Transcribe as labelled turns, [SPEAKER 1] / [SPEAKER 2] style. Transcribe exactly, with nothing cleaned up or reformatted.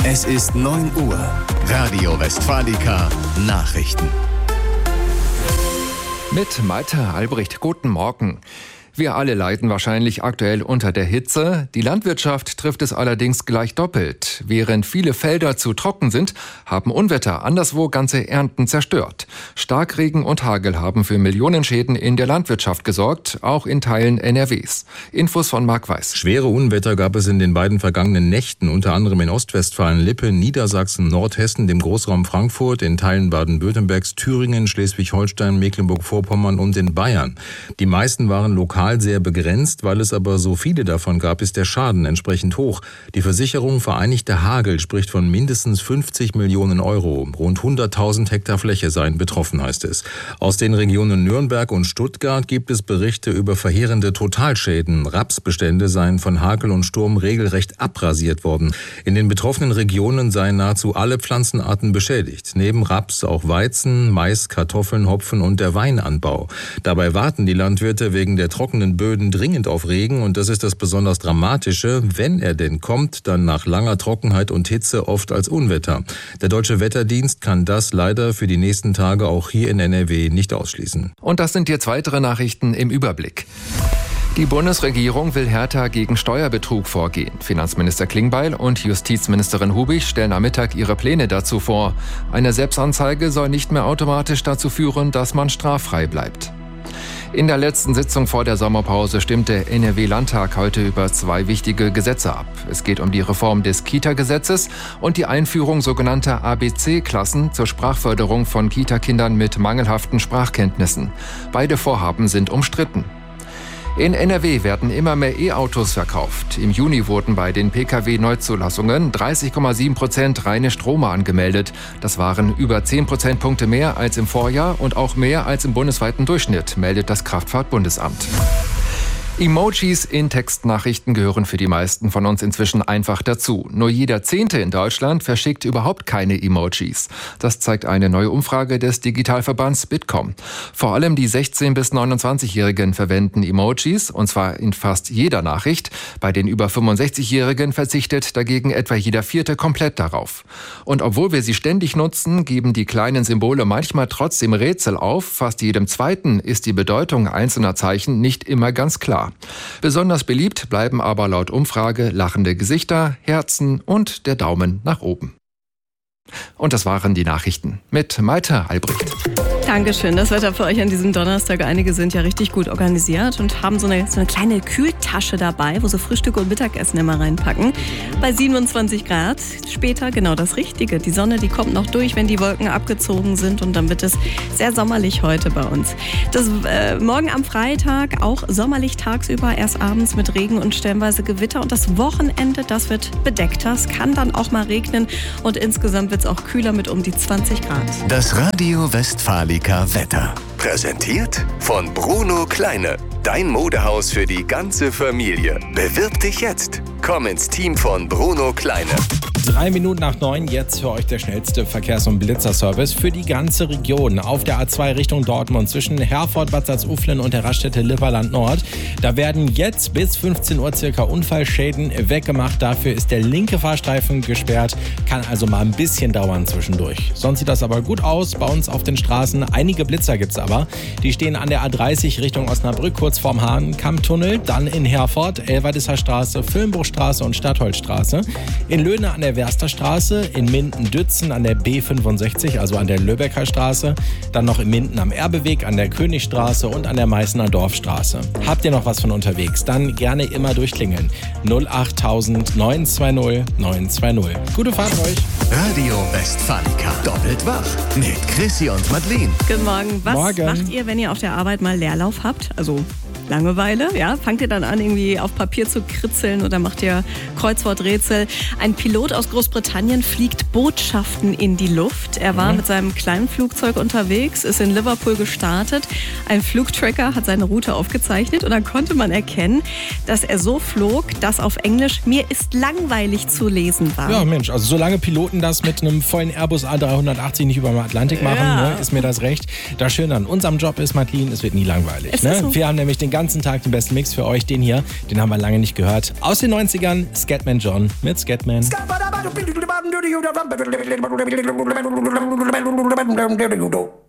[SPEAKER 1] Es ist neun Uhr. Radio Westfalica Nachrichten.
[SPEAKER 2] Mit Malte Albrecht, guten Morgen. Wir alle leiden wahrscheinlich aktuell unter der Hitze. Die Landwirtschaft trifft es allerdings gleich doppelt. Während viele Felder zu trocken sind, haben Unwetter anderswo ganze Ernten zerstört. Starkregen und Hagel haben für Millionenschäden in der Landwirtschaft gesorgt, auch in Teilen N R Ws. Infos von Marc Weiß.
[SPEAKER 3] Schwere Unwetter gab es in den beiden vergangenen Nächten, unter anderem in Ostwestfalen-Lippe, Niedersachsen, Nordhessen, dem Großraum Frankfurt, in Teilen Baden-Württembergs, Thüringen, Schleswig-Holstein, Mecklenburg-Vorpommern und in Bayern. Die meisten waren lokal sehr begrenzt, weil es aber so viele davon gab, ist der Schaden entsprechend hoch. Die Versicherung Vereinigter Hagel spricht von mindestens fünfzig Millionen Euro. Rund hunderttausend Hektar Fläche seien betroffen, heißt es. Aus den Regionen Nürnberg und Stuttgart gibt es Berichte über verheerende Totalschäden. Rapsbestände seien von Hagel und Sturm regelrecht abrasiert worden. In den betroffenen Regionen seien nahezu alle Pflanzenarten beschädigt. Neben Raps auch Weizen, Mais, Kartoffeln, Hopfen und der Weinanbau. Dabei warten die Landwirte wegen der trockenen Böden dringend auf Regen, und das ist das besonders Dramatische. Wenn er denn kommt, dann nach langer Trockenheit und Hitze oft als Unwetter. Der Deutsche Wetterdienst kann das leider für die nächsten Tage auch hier in N R W nicht ausschließen.
[SPEAKER 2] Und das sind jetzt weitere Nachrichten im Überblick. Die Bundesregierung will härter gegen Steuerbetrug vorgehen. Finanzminister Klingbeil und Justizministerin Hubig stellen am Mittag ihre Pläne dazu vor. Eine Selbstanzeige soll nicht mehr automatisch dazu führen, dass man straffrei bleibt. In der letzten Sitzung vor der Sommerpause stimmte der N R W-Landtag heute über zwei wichtige Gesetze ab. Es geht um die Reform des Kita-Gesetzes und die Einführung sogenannter A B C-Klassen zur Sprachförderung von Kita-Kindern mit mangelhaften Sprachkenntnissen. Beide Vorhaben sind umstritten. In N R W werden immer mehr E-Autos verkauft. Im Juni wurden bei den Pkw-Neuzulassungen dreißig Komma sieben Prozent reine Stromer angemeldet. Das waren über zehn Prozentpunkte mehr als im Vorjahr und auch mehr als im bundesweiten Durchschnitt, meldet das Kraftfahrtbundesamt. Emojis in Textnachrichten gehören für die meisten von uns inzwischen einfach dazu. Nur jeder Zehnte in Deutschland verschickt überhaupt keine Emojis. Das zeigt eine neue Umfrage des Digitalverbands Bitkom. Vor allem die sechzehn- bis neunundzwanzigjährigen verwenden Emojis, und zwar in fast jeder Nachricht. Bei den über fünfundsechzigjährigen verzichtet dagegen etwa jeder Vierte komplett darauf. Und obwohl wir sie ständig nutzen, geben die kleinen Symbole manchmal trotzdem Rätsel auf. Fast jedem Zweiten ist die Bedeutung einzelner Zeichen nicht immer ganz klar. Besonders beliebt bleiben aber laut Umfrage lachende Gesichter, Herzen und der Daumen nach oben. Und das waren die Nachrichten mit Malte Albrecht.
[SPEAKER 4] Dankeschön. Das Wetter für euch an diesem Donnerstag. Einige sind ja richtig gut organisiert und haben so eine, so eine kleine Kühltasche dabei, wo sie Frühstück und Mittagessen immer reinpacken. Bei siebenundzwanzig Grad. Später genau das Richtige. Die Sonne, die kommt noch durch, wenn die Wolken abgezogen sind, und dann wird es sehr sommerlich heute bei uns. Das äh, morgen am Freitag auch sommerlich tagsüber, erst abends mit Regen und stellenweise Gewitter. Und das Wochenende, das wird bedeckter. Es kann dann auch mal regnen und insgesamt wird es auch kühler mit um die zwanzig Grad.
[SPEAKER 1] Das Radio Westfalica Wetter. Präsentiert von Bruno Kleine. Dein Modehaus für die ganze Familie. Bewirb dich jetzt. Komm ins Team von Bruno Kleine.
[SPEAKER 5] Drei Minuten nach neun, jetzt für euch der schnellste Verkehrs- und Blitzerservice für die ganze Region. Auf der A zwei Richtung Dortmund zwischen Herford, Bad Salzuflen und der Raststätte Lipperland Nord. Da werden jetzt bis fünfzehn Uhr circa Unfallschäden weggemacht. Dafür ist der linke Fahrstreifen gesperrt. Kann also mal ein bisschen dauern zwischendurch. Sonst sieht das aber gut aus bei uns auf den Straßen. Einige Blitzer gibt's aber. Die stehen an der A dreißig Richtung Osnabrück, kurz vorm Hahnkammtunnel. Dann in Herford, Elverdisser Straße, Filmbruchstraße und Stadtholzstraße. In Löhne an der Wersterstraße, in Minden-Dützen an der B fünfundsechzig, also an der Löbecker Straße, dann noch in Minden am Erbeweg, an der Königstraße und an der Meißner Dorfstraße. Habt ihr noch was von unterwegs? Dann gerne immer durchklingeln. null acht tausend neun zwei null neun zwei null. Gute Fahrt euch!
[SPEAKER 1] Radio Westfalica. Doppelt wach mit Chrissy und Madeleine.
[SPEAKER 4] Guten Morgen. Was
[SPEAKER 5] Morgen.
[SPEAKER 4] macht ihr, wenn ihr auf der Arbeit mal Leerlauf habt? Also Langeweile, ja? Fangt ihr dann an, irgendwie auf Papier zu kritzeln oder macht ihr Kreuzworträtsel? Ein Pilot aus Großbritannien fliegt Botschaften in die Luft. Er war mhm. mit seinem kleinen Flugzeug unterwegs, ist in Liverpool gestartet. Ein Flugtracker hat seine Route aufgezeichnet und dann konnte man erkennen, dass er so flog, dass auf Englisch "mir ist langweilig" zu lesen war.
[SPEAKER 5] Ja, Mensch, also solange Piloten das mit einem vollen Airbus A dreihundertachtzig nicht über dem Atlantik machen,
[SPEAKER 4] Ja.
[SPEAKER 5] ne, ist mir das recht. Das Schöne an unserem Job ist, Madeleine, es wird nie langweilig.
[SPEAKER 4] Ist
[SPEAKER 5] Ne?
[SPEAKER 4] das so?
[SPEAKER 5] Wir haben nämlich den ganzen Tag den besten Mix für euch. Den hier, den haben wir lange nicht gehört. Aus den neunzigern, Scatman John mit Scatman.
[SPEAKER 6] Judo.